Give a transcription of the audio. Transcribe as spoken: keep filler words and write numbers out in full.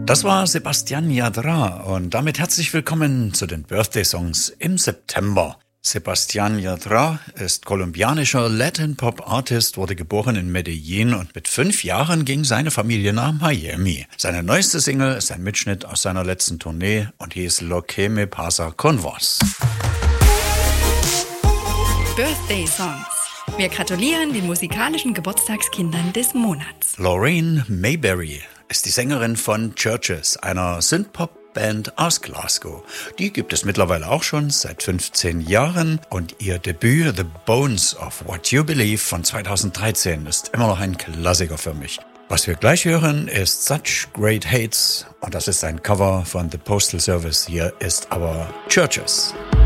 Das war Sebastian Yadra und damit herzlich willkommen zu den Birthday Songs im September. Sebastian Yadra ist kolumbianischer Latin-Pop-Artist, wurde geboren in Medellin und mit fünf Jahren ging seine Familie nach Miami. Seine neueste Single ist ein Mitschnitt aus seiner letzten Tournee und hieß Lo que me pasa con vos. Birthday Songs. Wir gratulieren den musikalischen Geburtstagskindern des Monats. Lorraine Mayberry ist die Sängerin von Churches, einer Synthpop-Band aus Glasgow. Die gibt es mittlerweile auch schon seit fünfzehn Jahren und ihr Debüt The Bones of What You Believe von zweitausenddreizehn ist immer noch ein Klassiker für mich. Was wir gleich hören, ist Such Great Hates und das ist ein Cover von The Postal Service. Hier ist aber Churches.